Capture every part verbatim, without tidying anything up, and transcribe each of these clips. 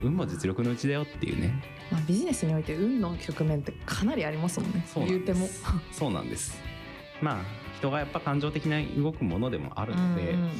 運も実力のうちだよっていうね、 まあ、ビジネスにおいて運の局面ってかなりありますもんね。 そうなんです。 言うてもそうなんです。まあ人がやっぱ感情的な動くものでもあるので、 うんうんうん、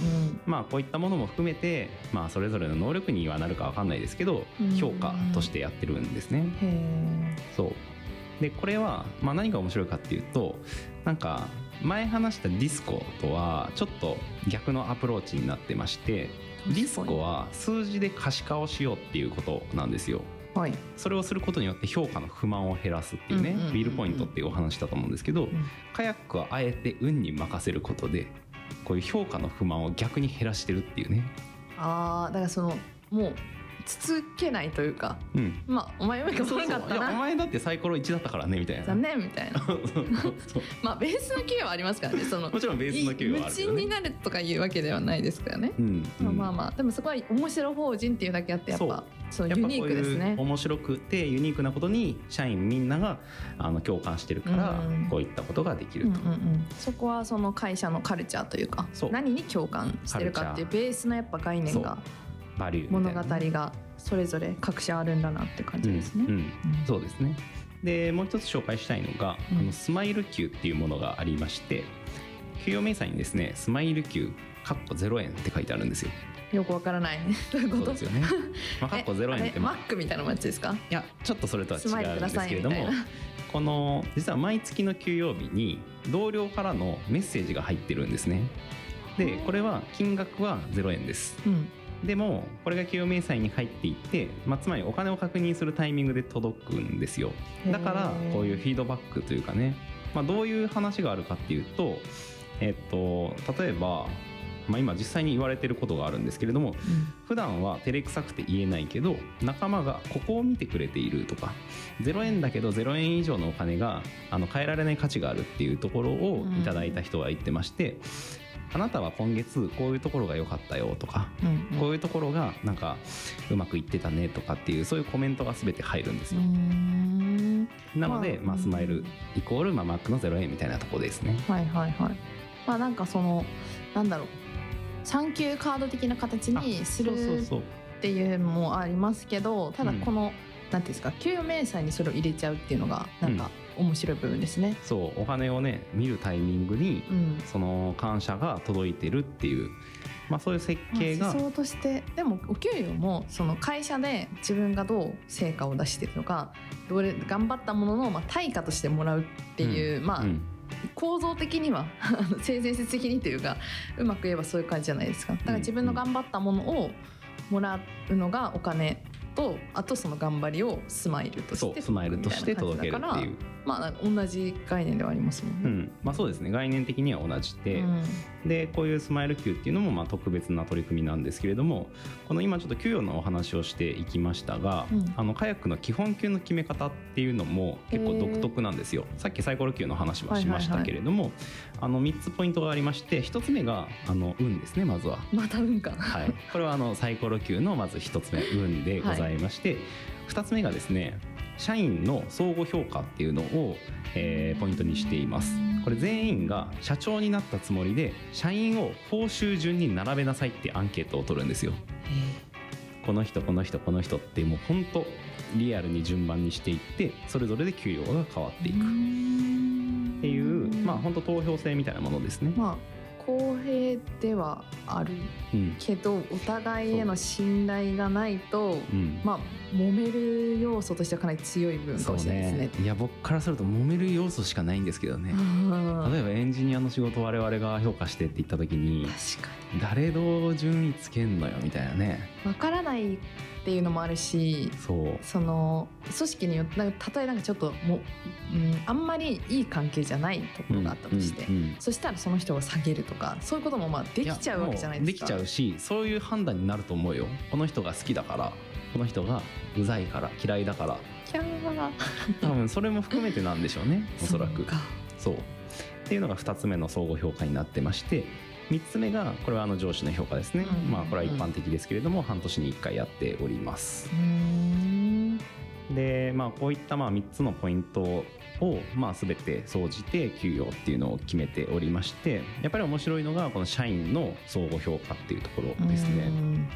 まあこういったものも含めて、まあ、それぞれの能力にはなるか分かんないですけど、評価としてやってるんですね。 へー。 そうでこれは、まあ、何が面白いかっていうと、なんか前話したディスコとはちょっと逆のアプローチになってまして、ディスコは数字で可視化をしようっていうことなんですよ。 はい、 それをすることによって評価の不満を減らすっていうね、 うんうんうんうん、 ビルポイントっていうお話だと思うんですけど、 うん、 カヤックはあえて運に任せることでこういう評価の不満を逆に減らしてるっていうね。 あー、だからそのもうつつけないというか、うん、まあお前よりか悪かったな、 そうそう、いやお前だってサイコロいちだったからねみたいな、 残念みたいなまあベースの給与はありますからね。そのもちろんベースの給与はあるけどね、 無賃になるとかいうわけではないですからね、うんうん、まあまあでもそこは面白法人っていうだけあってやっぱそうユニークですね。 やっぱこういう面白くてユニークなことに社員みんながあの共感してるから、うん、こういったことができると、うんうんうん、 そこはその会社のカルチャーというか、何に共感してるかっていうベースのやっぱ概念が、 バリューみたいな、 物語がそれぞれ各社あるんだなって感じですね、 うんうんうん、そうですね。でもう一つ紹介したいのが、うん、あのスマイル給っていうものがありまして、給与明細にですねスマイル給かっこゼロえんって書いてあるんですよ。 よくわからないどういうこと？ そうですよね。まあ、かっこゼロえんって、まあ、 マックみたいなやつですか？ いやちょっとそれとは違うんですけれども、この実は毎月の給与日に同僚からのメッセージが入ってるんですね。でこれは金額はゼロえんです、うん、でもこれが給与明細に入っていって、まあ、つまりお金を確認するタイミングで届くんですよ。だからこういうフィードバックというかね、まあ、どういう話があるかっていうと、えっと、例えば、まあ、今実際に言われてることがあるんですけれども、うん、普段は照れくさくて言えないけど仲間がここを見てくれているとか、ゼロえんだけどゼロえん以上のお金があの変えられない価値があるっていうところをいただいた人が言ってまして、うん、あなたは今月こういうところが良かったよとか、うんうん、こういうところがなんかうまくいってたねとかっていうそういうコメントが全て入るんですよ。うーん、なので、まあまあ、スマイルイコール、まあ、マックのゼロえんみたいなところですね。 はいはいはい。まあなんかそのなんだろう、産休カード的な形にするっていうのもありますけど、ただこの、うん、なんていうんですか、給与明細にそれを入れちゃうっていうのがなんか、うん、面白い部分ですね。 そうお金をね見るタイミングに、うん、その感謝が届いてるっていう、まあ、そういう設計が、 まあ、思想として。でもお給料もその会社で自分がどう成果を出してるのか、どれ頑張ったものの、まあ、対価としてもらうっていう、うん、まあ、うん、構造的には性善説的にというかうまく言えばそういう感じじゃないですか。だから自分の頑張ったものをもらうのがお金と、あとその頑張りをスマイルとして、 そうスマイルとして届けるっていう、 まあ同じ概念ではありますもんね、 うん、まあそうですね、概念的には同じで、うん、でこういうスマイル給っていうのもまあ特別な取り組みなんですけれども、この今ちょっと給与のお話をしていきましたが、うん、あのカヤックの基本給の決め方っていうのも結構独特なんですよ。さっきサイコロ給の話はしましたけれども、はいはいはい、あのみっつポイントがありまして、ひとつめがあの運ですね。まずはまた運か、 はい、これはあのサイコロ給のまずひとつめ運でございまして、はい、ふたつめがですね社員の相互評価っていうのを、えー、ポイントにしています。これ全員が社長になったつもりで社員を報酬順に並べなさいってアンケートを取るんですよ。この人この人この人ってもう本当リアルに順番にしていって、それぞれで給与が変わっていくっていう、まあ本当投票制みたいなものですね。 まあ公平ではあるけど、うん、お互いへの信頼がないと、うん、まあ揉める要素としてはかなり強い部分かもしれないですね。 そうね、いや僕からすると揉める要素しかないんですけどね。例えばエンジニアの仕事を我々が評価してって言った時に、 確かに誰どう順位つけんのよみたいなね、 分からないっていうのもあるし、そうその組織によってなんかたとえなんかちょっともう、うん、あんまりいい関係じゃないところがあったとして、うんうんうん、そしたらその人が下げるとかそういうこともまあできちゃうわけじゃないですか。 できちゃうし、そういう判断になると思うよ。この人が好きだから、この人がうざいから嫌いだから、 キャー多分それも含めてなんでしょうねおそらく。そうっていうのがふたつめの相互評価になってまして、みっつめがこれはあの上司の評価ですね、うんうん、まあこれは一般的ですけれども半年にいっかいやっております。うーんで、まあ、こういったまあみっつのポイントをまあ全て総じて給与っていうのを決めておりまして、やっぱり面白いのがこの社員の相互評価っていうところですね。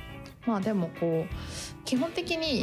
まあでもこう基本的に